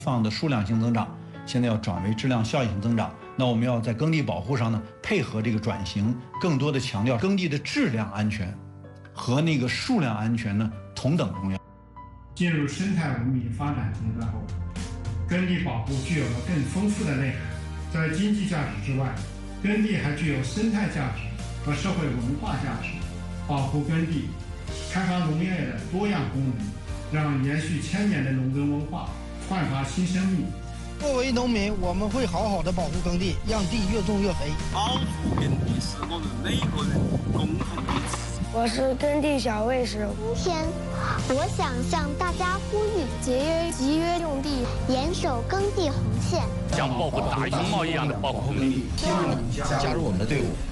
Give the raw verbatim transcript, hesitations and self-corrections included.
放的数量性增长，现在要转为质量效益性增长。那我们要在耕地保护上呢，配合这个转型，更多的强调耕地的质量安全和那个数量安全呢同等重要。 进入生态文明发展阶段后，耕地保护具有了更丰富的内涵。在经济价值之外，耕地还具有生态价值和社会文化价值。保护耕地，开发农业的多样功能，让延续千年的农耕文化焕发新生命。 作为农民，我们会好好的保护耕地，让地越种越肥。 保护耕地是我们每个人共同的责任。 我是耕地小卫士。 今天，我想向大家呼吁： 节约集约用地， 严守耕地红线， 像保护大熊猫一样的保护耕地。 希望你加入我们的队伍。